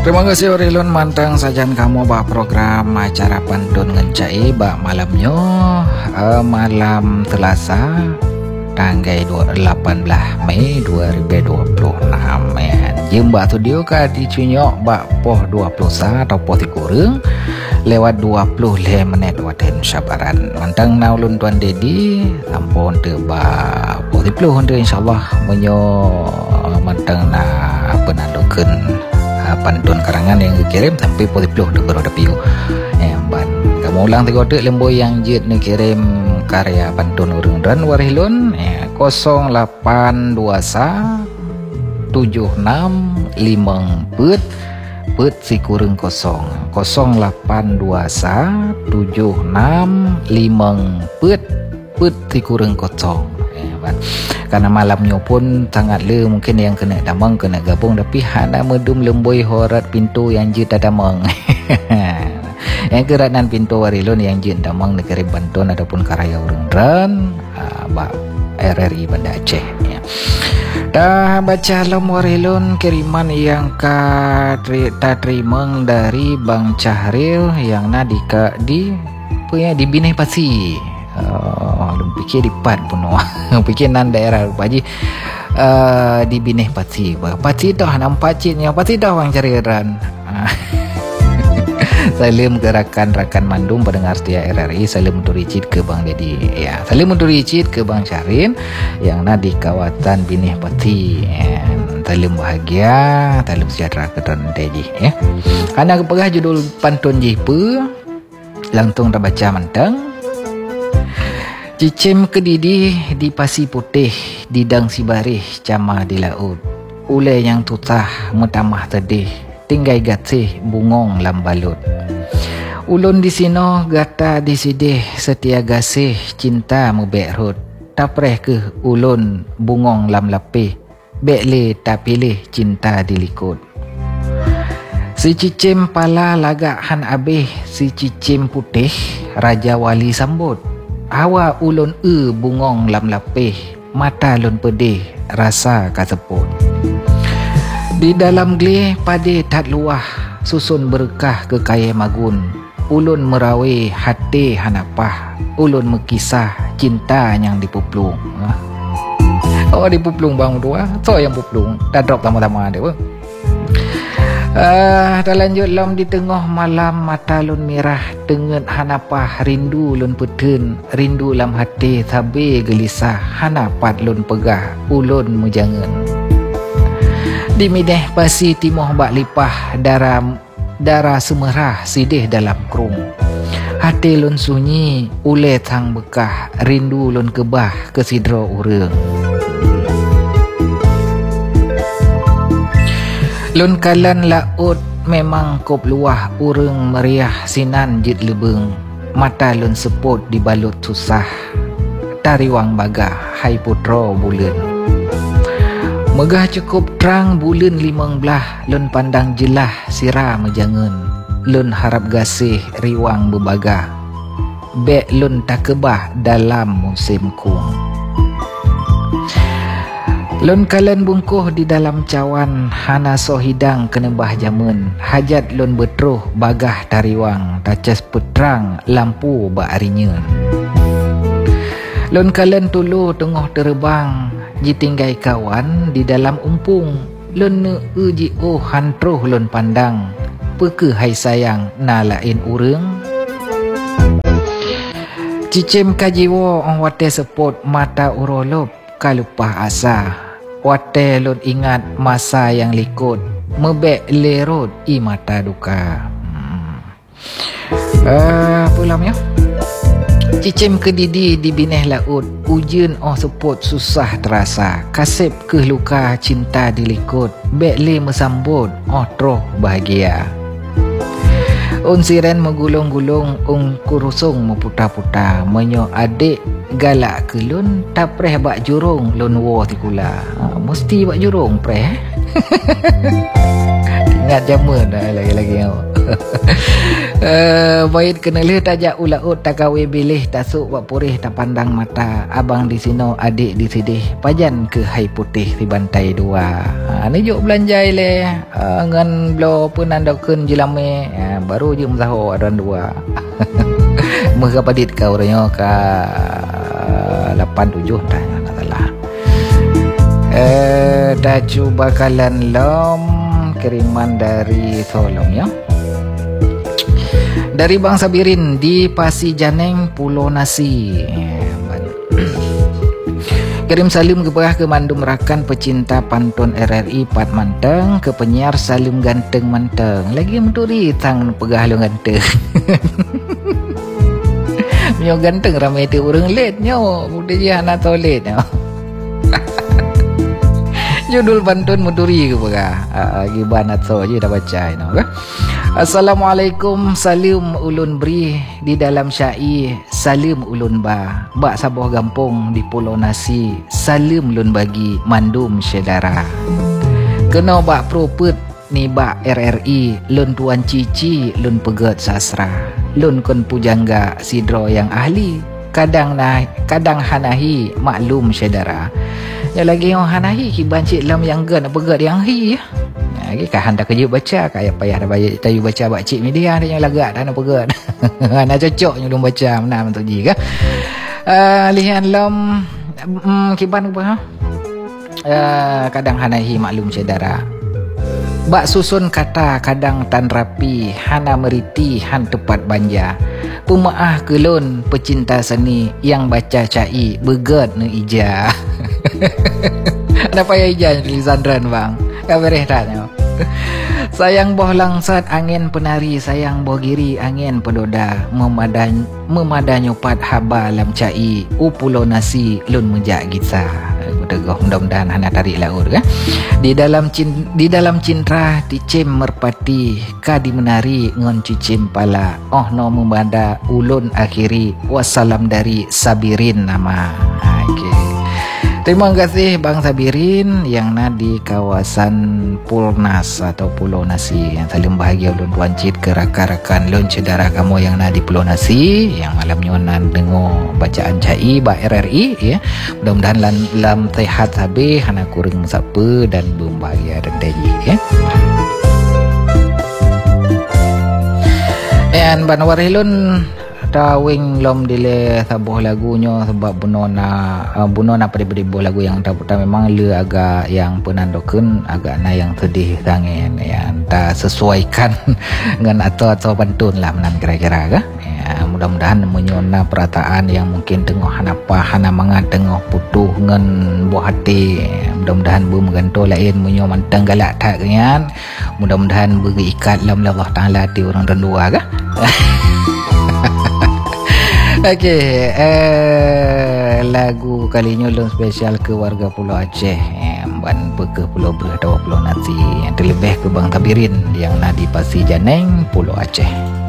Terima kasih Orilun mantang sajan kamu bah program acara pantun ngencai bah malamnya malam Selasa tanggal 18 Mei 2026 ya. Jemba studio ka dicunyok bah poh 20 atau poh tikureng lewat 20 menit waten sabaran mantang naulun tuan Dedi sampun te bah poh 30 insyaallah menyo mantang na penadokeun pantun karangan yang dikirim sampai poliploh de baru depiu ban kamu ulang tegote lemboy yang jit ni kirim karya pantun urang dan warilun 0821 76 put si kurang kosong 0821 76 put si kurang kosong karena malamnya pun sangat le mungkin yang kena damang kena gabung tapi hana medum lemboi horat pintu yang jit damang yang keranan pintu warilun yang jit damang negeri Banten ataupun karaya urang dan RRI Banda Aceh ya. Dah baca lam warilun kiriman yang terima dari Bang Cahril yang nadika di Bineh Pasi. Belum fikir di Pat pun fikir nan daerah Paji di Bineh Pati dah nampak citnya Pati dah orang cariran salim ke rakan-rakan mandum pendengar setia RRI salim untuk Ricit ke Bang Dedi ya salim untuk Ricit ke Bang Syarin yang ada di kawasan Bineh Pati salim bahagia salim sejahtera ke Tuan Teji ya karena kepegah judul pantun jipe langsung dah baca mantang. Cicim kedidi di Pasi Putih, didang si barih cama di laut. Ule yang tutah mutamah tedih, tinggai gatsih bungong lam balut. Ulun di sino gata di sidih setia gasih cinta mubek rut. Tapreh ke ulun bungong lam lapih, bekle tak pilih cinta dilikut. Si cicim pala lagak han abih, si cicim putih raja wali sambut. Hawa ulun bungong lam lapih, mata lun pedih, rasa kaseput. Di dalam gli pade tat luah, susun berkah ke kaya magun. Ulun merawe hati hanapah, ulun mekisah cinta yang dipuplung. Oh dipuplung bang dua, so yang puplung, dah drop tama-tama dia. Dah lanjut lam di tengah malam mata lun merah tenget hanapah rindu lun peten rindu lam hati sabe gelisah hanapat lun pegah ulun mujangan di Bineh Pasi timoh bak lipah darah semerah sidih dalam krung hati lun sunyi ule tang bekah rindu lun kebah kesidro urang. Lun kalan laut memang kop luah urang meriah sinan jit lebeng mata lun seput dibalut susah tariwang bagah hai putro bulan megah cukup terang bulan 15 lun pandang jelah sirah mejangan lun harap gasih riwang bebagah bek lun takebah dalam musim kung. Lun kalan bungkuh di dalam cawan hana sohidang kenebah jamun hajat lun betruh bagah tariwang tacas petrang lampu ba'arinya lun kalan tulu tengah terbang jitinggai kawan di dalam umpung lun uji hantruh lun pandang peke hai sayang na lain urang cicim kajiwo ong wate seput mata urolop kalupah asa wate lun ingat masa yang likut mebek lerut i mata duka pulang ya cicim kedidi di Bineh laut ujian seput susah terasa kasep ke luka cinta dilikut bek le mesambut troh bahagia siren megulung-gulung kurusung meputar-putar menyo adik galak ke lun tak preh bak jurung lun wo tikula mesti bak jurung preh ingat jaman dah lagi-lagi Baik kenali tajak ulaut tak kawe bilih tasuk buat purih tak pandang mata abang di sino adik di sidih pajan ke hai putih di bantai dua. Ni juk belanja le ngan blo pun andokun jilame baru je mzaho adan dua. Muka padit kau orangnya ka 87 dah tak salah. Dah cuba kalian lom kiriman dari Solom ya. Dari Bang Sabirin di Pasi Janeng Pulau Nasi. Kirim salim kepada Mandum Rakan pecinta pantun RRI Pat Manteng ke penyiar salim ganteng manteng. Lagi menturi tang pegah lu ganteng. Nyo ganteng ramai tu orang late nyo. Muda je anak toilet nyo. Judul pantun menturi ke pegah. Gibanat so je dah baca no ke. Assalamualaikum, salim ulun beri di dalam syai, salim ulun ba sabuh gampung di Pulau Nasi, salim ulun bagi mandum saudara. Kena bak propet ni bak RRI, lun tuan cici, lun pegat sastra, lun kon pujangga sidro yang ahli, kadang hanahi maklum saudara. Ya lagi yang hanahi kiban cik lam yang gan pegat yang hi ya. Lagi kah hendak kerja baca kayak payah dah bayar tayu baca bak cik media dia yang lagak dah nak pegat. Nak cocok nyulung baca mana untuk ji ke. Lihan lom kiban apa kadang hanahi maklum saudara. Bak susun kata kadang tan rapi, hana meriti han tepat banja. Pemaah kelon pecinta seni yang baca cai begat ne ija. Ada payah ija di Zandran bang. Kabareh tanya. Sayang boh langsat angin penari, sayang boh giri angin pedoda, memadanya pat haba lam cai, Pulau Nasi lun mejak gisa. Mudah-mudahan hana tarik laut kan. Di dalam cinta dicem merpati, kadi menari ngon cicim pala. Oh no memada ulun akhiri, wassalam dari Sabirin nama. Okay. Terima kasih Bang Sabirin yang di kawasan Pulnas atau Pulau Nasi. Yang saling bahagia ulun tuan cit ke rakan-rakan lun saudara kamu yang di Pulau Nasi yang malamnya dengar bacaan cai ba RRI ya. Mudah-mudahan lam sehat habis hana kurang sapa dan berbahagia dan dayi ya. Dan banwar hilun tawing lom dile sabuh lagunya sebab bunona pada lagu yang tak memang le agak yang penandokeun agak na yang sedih sangen ya entah sesuaikan dengan atau pantun lah menan kira-kira ke ya, mudah-mudahan menyona perataan yang mungkin tengah hana mangat tengah putuh ngan buah hati ya, mudah-mudahan berganto lain menyo mantang galak tak kenyan mudah-mudahan berikat lam Allah Taala di orang rendua ke. Okey, lagu kali ini ulun spesial ke warga Pulau Aceh ban ke Pulau Beratawa Pulau Nasi yang terlebih ke Bang Sabirin yang di Pasi Janeng Pulau Aceh.